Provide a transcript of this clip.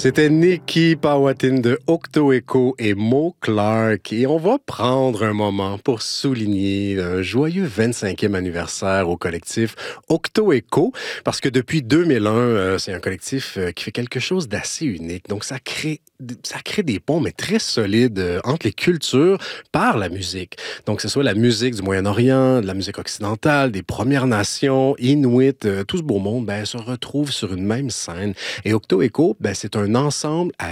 C'était Nikki Powhatan de Octo Echo et Mo Clark. Et on va prendre un moment pour souligner un joyeux 25e anniversaire au collectif Octo Echo, parce que depuis 2001, c'est un collectif qui fait quelque chose d'assez unique. Donc, ça crée des ponts, mais très solides entre les cultures par la musique. Donc, que ce soit la musique du Moyen-Orient, de la musique occidentale, des Premières Nations, Inuit, tout ce beau monde, se retrouve sur une même scène. Et Octo Echo, c'est un ensemble à